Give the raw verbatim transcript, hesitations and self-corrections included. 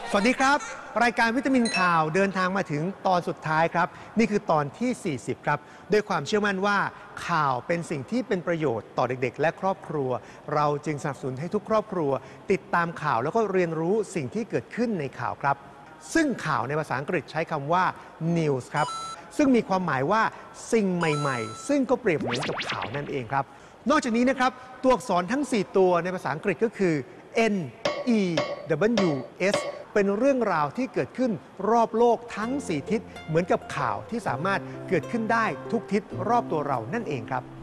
สวัสดีครับรายการวิตามินข่าวเดินทางมาถึงตอนสุดท้ายครับนี่คือตอนที่สี่สิบครับด้วยความเชื่อมั่นว่าข่าวเป็นสิ่งที่เป็นประโยชน์ต่อเด็กๆและครอบครัวเราจึงสนับสนุนให้ทุกครอบครัวติดตามข่าวแล้วก็เรียนรู้สิ่งที่เกิดขึ้นในข่าวครับซึ่งข่าวในภาษาอังกฤษใช้คำว่า news ครับซึ่งมีความหมายว่าสิ่งใหม่ๆซึ่งก็เปรียบเหมือนกับข่าวนั่นเองครับนอกจากนี้นะครับตัวอักษรทั้งสี่ตัวในภาษาอังกฤษก็คือ N E W S เป็นเรื่องราวที่เกิดขึ้นรอบโลกทั้งสี่ทิศเหมือนกับข่าวที่สามารถเกิดขึ้นได้ทุกทิศรอบตัวเรานั่นเองครับ